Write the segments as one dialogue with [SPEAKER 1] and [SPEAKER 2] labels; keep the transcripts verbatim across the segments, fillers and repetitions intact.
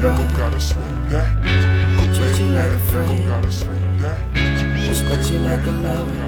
[SPEAKER 1] brother. Treat you like a friend. Respect you like a lover.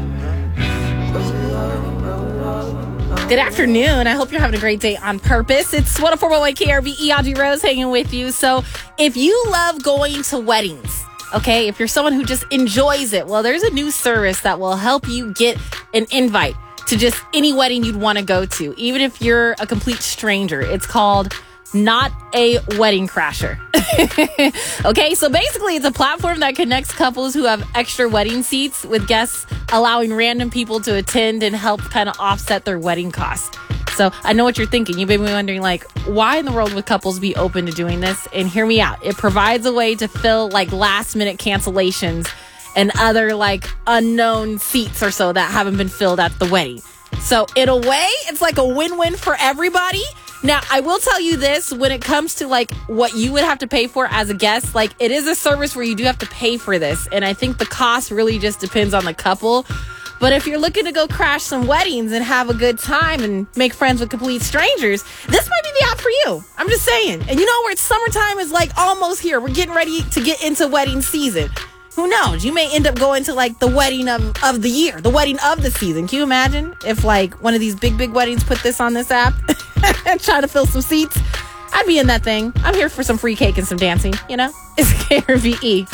[SPEAKER 2] Good afternoon. I hope you're having a great day on purpose. It's one oh four point one K R V E, Audrey Rose hanging with you. So if you love going to weddings, okay, if you're someone who just enjoys it, well, there's a new service that will help you get an invite to just any wedding you'd want to go to, even if you're a complete stranger. It's called Not a Wedding Crasher. Okay, so basically it's a platform that connects couples who have extra wedding seats with guests, allowing random people to attend and help kind of offset their wedding costs. So I know what you're thinking. You've been wondering, like, why in the world would couples be open to doing this? And hear me out. It provides a way to fill like last minute cancellations and other like unknown seats or so that haven't been filled at the wedding. So in a way, it's like a win-win for everybody. Now, I will tell you this, when it comes to like what you would have to pay for as a guest, like it is a service where you do have to pay for this. And I think the cost really just depends on the couple. But if you're looking to go crash some weddings and have a good time and make friends with complete strangers, this might be the app for you. I'm just saying. And you know where it's summertime is like almost here. We're getting ready to get into wedding season. Who knows? You may end up going to like the wedding of, of the year, the wedding of the season. Can you imagine if like one of these big, big weddings put this on this app and try to fill some seats? I'd be in that thing. I'm here for some free cake and some dancing, you know? It's K R V E.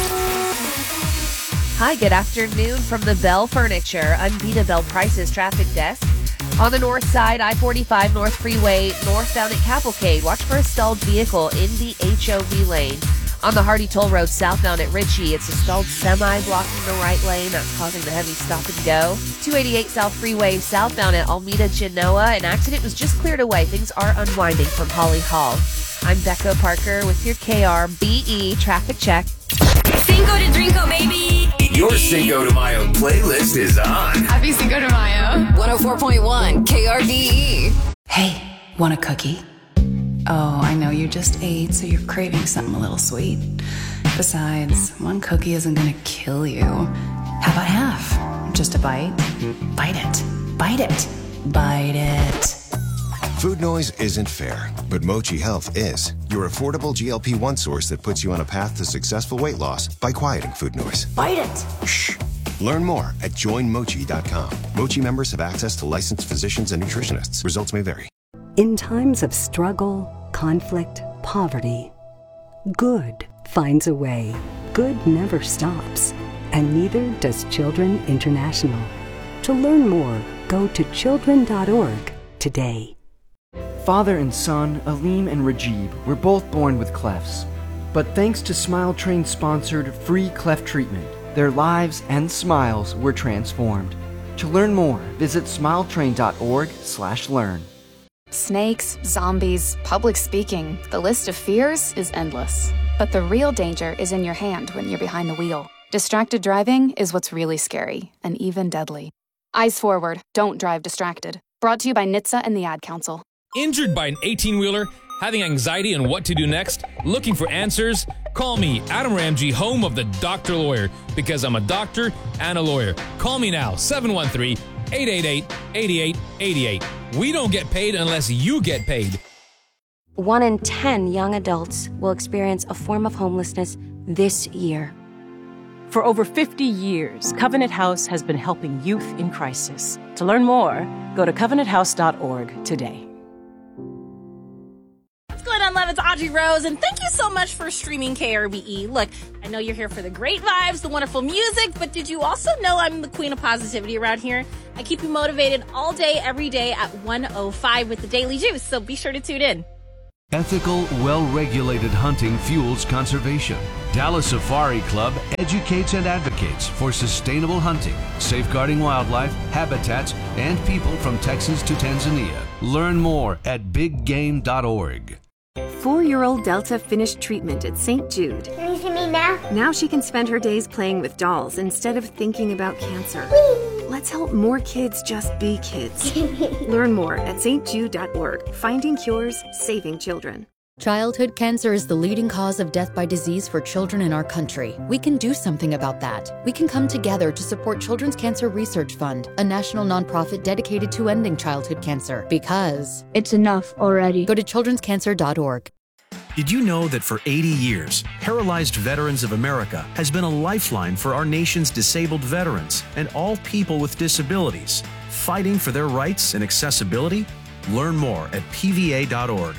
[SPEAKER 3] Hi, good afternoon from the Bell Furniture Unbeatable Prices Traffic Desk. On the north side, I forty-five North Freeway, northbound at Cavalcade. Watch for a stalled vehicle in the H O V lane. On the Hardy Toll Road southbound at Ritchie, it's a stalled semi blocking the right lane. That's causing the heavy stop and go. two eighty-eight South Freeway southbound at Almeda Genoa. An accident was just cleared away. Things are unwinding from Holly Hall. I'm Becca Parker with your K R B E traffic check.
[SPEAKER 4] Cinco de Drinko, baby!
[SPEAKER 5] Your Cinco de Mayo playlist is on.
[SPEAKER 4] Happy Cinco de Mayo. one oh four point one K R V E.
[SPEAKER 6] Hey, want a cookie? Oh, I know you just ate, so you're craving something a little sweet. Besides, one cookie isn't gonna kill you. How about half? Just a bite? Bite it. Bite it. Bite it.
[SPEAKER 7] Food noise isn't fair, but Mochi Health is. Your affordable G L P one source that puts you on a path to successful weight loss by quieting food noise.
[SPEAKER 6] Bite it.
[SPEAKER 7] Shh. Learn more at join mochi dot com. Mochi members have access to licensed physicians and nutritionists. Results may vary.
[SPEAKER 8] In times of struggle, conflict, poverty, good finds a way. Good never stops, and neither does Children International. To learn more, go to children dot org today.
[SPEAKER 9] Father and son, Aleem and Rajib, were both born with clefts. But thanks to Smile Train-sponsored free cleft treatment, their lives and smiles were transformed. To learn more, visit smile train dot org slash learn.
[SPEAKER 10] Snakes, zombies, public speaking, the list of fears is endless. But the real danger is in your hand when you're behind the wheel. Distracted driving is what's really scary, and even deadly. Eyes forward, don't drive distracted. Brought to you by N H T S A and the Ad Council.
[SPEAKER 11] Injured by an eighteen-wheeler? Having anxiety on what to do next? Looking for answers? Call me, Adam Ramsey, home of the Doctor Lawyer, because I'm a doctor and a lawyer. Call me now, seven one three, eight eight eight, eight eight eight eight. We don't get paid unless you get paid.
[SPEAKER 12] One in ten young adults will experience a form of homelessness this year.
[SPEAKER 13] For over fifty years, Covenant House has been helping youth in crisis. To learn more, go to covenant house dot org today.
[SPEAKER 2] What's going on, love? It's Audrey Rose, and thank you so much for streaming K R V E. Look, I know you're here for the great vibes, the wonderful music, but did you also know I'm the queen of positivity around here? I keep you motivated all day, every day at one oh five with the Daily Juice, so be sure to tune in.
[SPEAKER 14] Ethical, well-regulated hunting fuels conservation. Dallas Safari Club educates and advocates for sustainable hunting, safeguarding wildlife, habitats, and people from Texas to Tanzania. Learn more at big game dot org.
[SPEAKER 15] Four-year-old Delta finished treatment at Saint Jude.
[SPEAKER 16] Can you see me now?
[SPEAKER 15] Now she can spend her days playing with dolls instead of thinking about cancer.
[SPEAKER 16] Whee!
[SPEAKER 15] Let's help more kids just be kids. Learn more at saint jude dot org. Finding cures, saving children.
[SPEAKER 17] Childhood cancer is the leading cause of death by disease for children in our country. We can do something about that. We can come together to support Children's Cancer Research Fund, a national nonprofit dedicated to ending childhood cancer. Because
[SPEAKER 18] it's enough already.
[SPEAKER 17] Go to children's cancer dot org.
[SPEAKER 16] Did you know that for eighty years, Paralyzed Veterans of America has been a lifeline for our nation's disabled veterans and all people with disabilities, fighting for their rights and accessibility? Learn more at P V A dot org.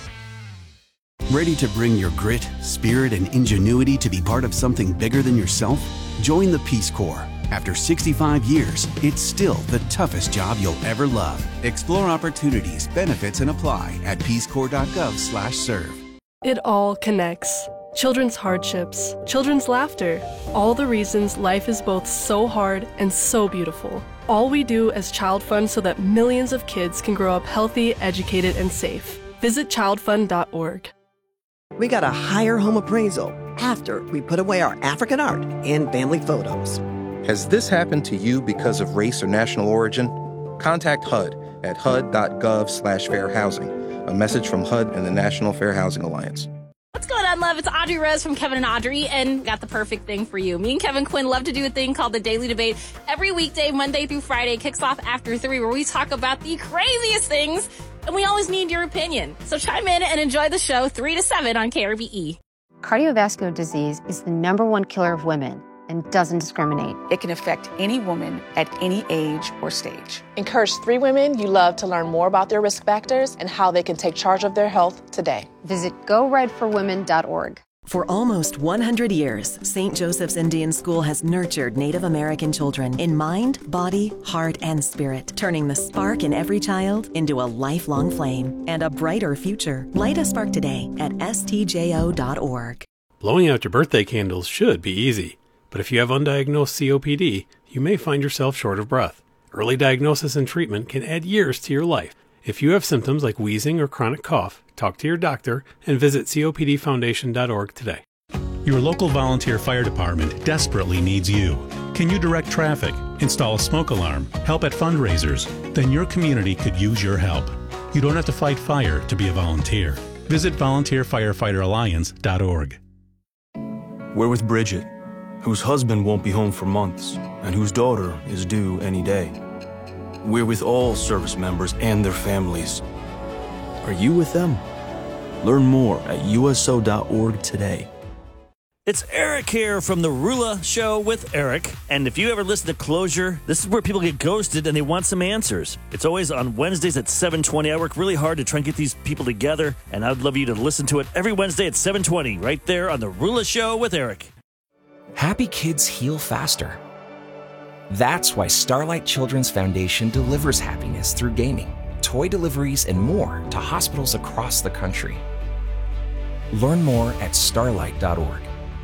[SPEAKER 18] Ready to bring your grit, spirit, and ingenuity to be part of something bigger than yourself? Join the Peace Corps. After sixty-five years, it's still the toughest job you'll ever love. Explore opportunities, benefits, and apply at peace corps dot gov slash serve.
[SPEAKER 19] It all connects. Children's hardships, children's laughter, all the reasons life is both so hard and so beautiful. All we do as Child Fund so that millions of kids can grow up healthy, educated, and safe. Visit child fund dot org.
[SPEAKER 20] We got a higher home appraisal after we put away our African art and family photos.
[SPEAKER 21] Has this happened to you because of race or national origin? Contact H U D at H U D dot gov slash fair housing. A message from H U D and the National Fair Housing Alliance.
[SPEAKER 2] What's going on, love? It's Audrey Rose from Kevin and Audrey, and got the perfect thing for you. Me and Kevin Quinn love to do a thing called the Daily Debate. Every weekday, Monday through Friday, kicks off after three, where we talk about the craziest things, and we always need your opinion. So chime in and enjoy the show three to seven on K R V E.
[SPEAKER 22] Cardiovascular disease is the number one killer of women and doesn't discriminate.
[SPEAKER 23] It can affect any woman at any age or stage.
[SPEAKER 24] Encourage three women you love to learn more about their risk factors and how they can take charge of their health today.
[SPEAKER 22] Visit go red for women dot org.
[SPEAKER 25] For almost one hundred years, Saint Joseph's Indian School has nurtured Native American children in mind, body, heart, and spirit, turning the spark in every child into a lifelong flame and a brighter future. Light a spark today at S T J O dot org.
[SPEAKER 26] Blowing out your birthday candles should be easy, but if you have undiagnosed C O P D, you may find yourself short of breath. Early diagnosis and treatment can add years to your life. If you have symptoms like wheezing or chronic cough, talk to your doctor and visit C O P D foundation dot org today.
[SPEAKER 27] Your local volunteer fire department desperately needs you. Can you direct traffic, install a smoke alarm, help at fundraisers? Then your community could use your help. You don't have to fight fire to be a volunteer. Visit volunteer firefighter alliance dot org.
[SPEAKER 28] We're with Bridget, whose husband won't be home for months and whose daughter is due any day. We're with all service members and their families. Are you with them? Learn more at U S O dot org today.
[SPEAKER 29] It's Eric here from The Rula Show with Eric. And if you ever listen to Closure, this is where people get ghosted and they want some answers. It's always on Wednesdays at seven twenty. I work really hard to try and get these people together, and I'd love you to listen to it every Wednesday at seven twenty, right there on The Rula Show with Eric.
[SPEAKER 30] Happy kids heal faster. That's why Starlight Children's Foundation delivers happiness through gaming, toy deliveries, and more to hospitals across the country. Learn more at starlight dot org.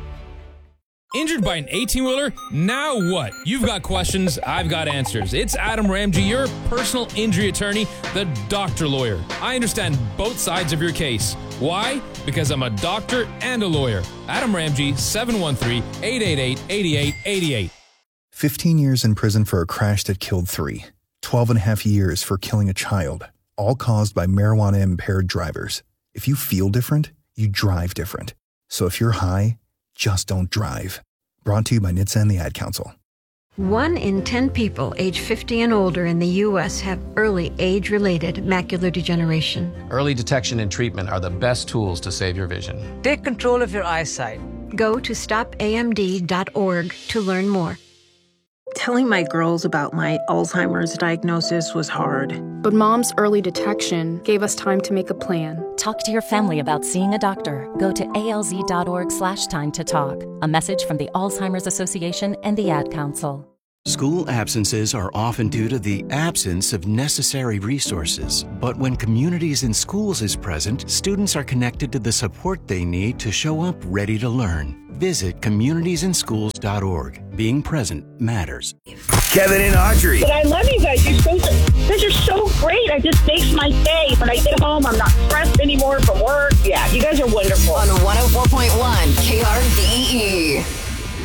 [SPEAKER 11] Injured by an eighteen-wheeler? Now what? You've got questions, I've got answers. It's Adam Ramsey, your personal injury attorney, the doctor lawyer. I understand both sides of your case. Why? Because I'm a doctor and a lawyer. Adam Ramsey, seven one three, eight eight eight, eight eight eight eight.
[SPEAKER 31] fifteen years in prison for a crash that killed three. twelve and a half years for killing a child, all caused by marijuana-impaired drivers. If you feel different, you drive different. So if you're high, just don't drive. Brought to you by N H T S A and the Ad Council.
[SPEAKER 32] One in ten people age fifty and older in the U S have early age-related macular degeneration.
[SPEAKER 33] Early detection and treatment are the best tools to save your vision.
[SPEAKER 32] Take control of your eyesight. Go to stop A M D dot org to learn more.
[SPEAKER 34] Telling my girls about my Alzheimer's diagnosis was hard.
[SPEAKER 10] But Mom's early detection gave us time to make a plan.
[SPEAKER 35] Talk to your family about seeing a doctor. Go to A L Z dot org slash time to talk. A message from the Alzheimer's Association and the Ad Council.
[SPEAKER 18] School absences are often due to the absence of necessary resources. But when Communities in Schools is present, students are connected to the support they need to show up ready to learn. Visit communities in schools dot org. Being present matters.
[SPEAKER 5] Kevin and Audrey.
[SPEAKER 36] But I love you guys. You're so, you guys are so great. It just makes my day. When I get home, I'm not stressed anymore from work. Yeah, you guys are wonderful.
[SPEAKER 4] On one oh four point one K R V E.